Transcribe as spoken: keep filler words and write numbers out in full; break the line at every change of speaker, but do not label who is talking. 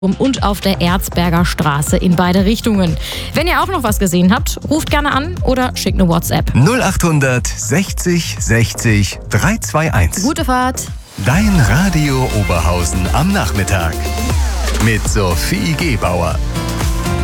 und auf der Erzberger Straße in beide Richtungen. Wenn ihr auch noch was gesehen habt, ruft gerne an oder schickt eine WhatsApp.
null achthundert sechzig sechzig dreihundertzweiundundzwanzig.
Gute Fahrt.
Dein Radio Oberhausen am Nachmittag mit Sophie Gebauer.